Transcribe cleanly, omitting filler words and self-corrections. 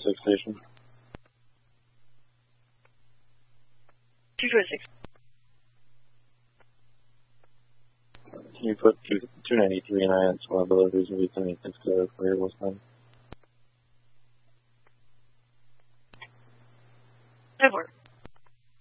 226 station. 226. Can you put 293 and I one of the deliveries and we can make this clear this time? Over.